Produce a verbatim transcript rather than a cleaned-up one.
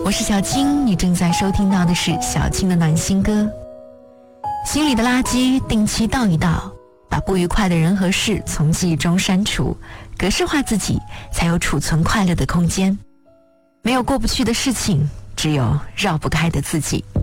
我是小青，你正在收听到的是小青的暖心歌。心里的垃圾定期倒一倒，把不愉快的人和事从记忆中删除，格式化自己，才有储存快乐的空间。没有过不去的事情，只有绕不开的自己。